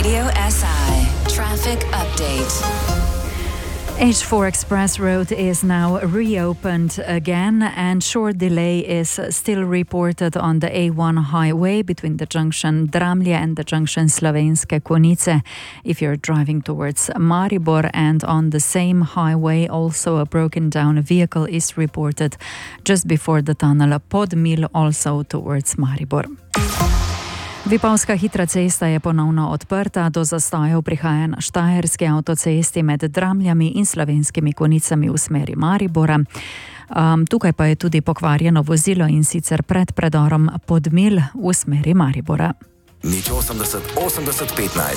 Radio SI Traffic Update. H4 Express Road is now reopened again, and short delay is still reported on the A1 highway between the junction Dramlje and the junction Slovenske Konjice if you're driving towards Maribor, and on the same highway also a broken down vehicle is reported just before the tunnel Podmil, also towards Maribor. Vipavska hitra cesta je ponovno odprta, do zastojev prihaja na Štajerski avtocesti med Dramljami in Slovenskimi Konjicami v smeri Maribora. Tukaj pa je tudi pokvarjeno vozilo, in sicer pred predorom Podmil v smeri Maribora. 80 80 15